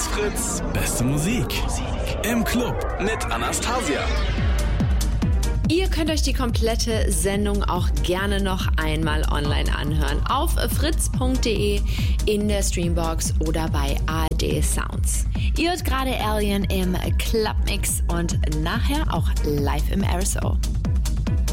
Fritz, beste Musik. Im Club mit Anastasia. Ihr könnt euch die komplette Sendung auch gerne noch einmal online anhören. Auf fritz.de, in der Streambox oder bei ARD Sounds. Ihr hört gerade Alien im Clubmix und nachher auch live im RSO.